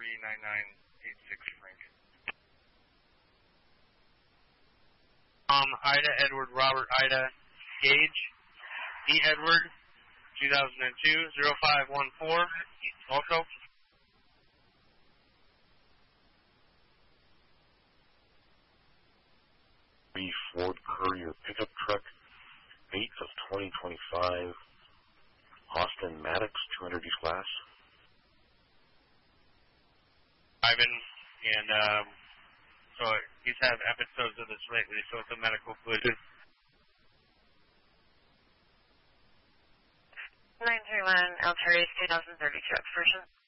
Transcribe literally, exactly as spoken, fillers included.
three nine nine eight six, Frank. Um, Ida, Edward, Robert, Ida, Gage, E. Edward, two thousand two, zero five one four, also. Ford Courier pickup truck, eight of twenty twenty-five, Austin Maddox, two hundred East Glass. Ivan, and um, so he's had episodes of this lately, so it's a medical collision. nine three one, Altair two thousand thirty-two, expression.